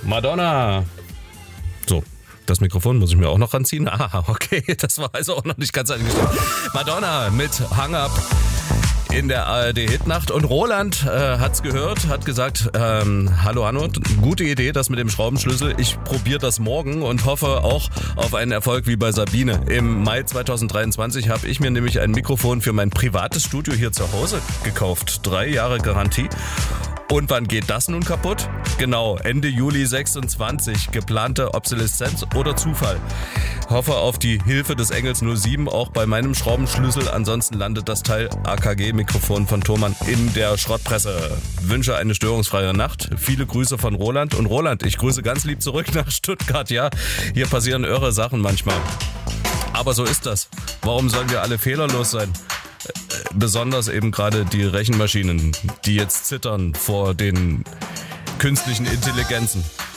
Madonna. So, das Mikrofon muss ich mir auch noch ranziehen. Ah, okay, das war also auch noch nicht ganz eingestellt. Madonna mit Hang Up in der ARD-Hitnacht. Und Roland hat's gehört, hat gesagt, hallo Hanno, gute Idee, das mit dem Schraubenschlüssel. Ich probiere das morgen und hoffe auch auf einen Erfolg wie bei Sabine. Im Mai 2023 habe ich mir nämlich ein Mikrofon für mein privates Studio hier zu Hause gekauft. 3 Jahre Garantie. Und wann geht das nun kaputt? Genau, Ende Juli 26. Geplante Obsoleszenz oder Zufall? Hoffe auf die Hilfe des Engels 07 auch bei meinem Schraubenschlüssel. Ansonsten landet das Teil AKG-Mikrofon von Thomann in der Schrottpresse. Wünsche eine störungsfreie Nacht. Viele Grüße von Roland. Und Roland, ich grüße ganz lieb zurück nach Stuttgart. Ja, hier passieren irre Sachen manchmal. Aber so ist das. Warum sollen wir alle fehlerlos sein? Besonders eben gerade die Rechenmaschinen, die jetzt zittern vor den künstlichen Intelligenzen.